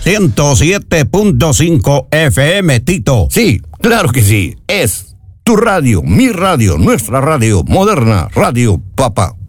107.5 FM, Tito. Sí, claro que sí. Es tu radio, mi radio, nuestra radio, Moderna Radio Papá.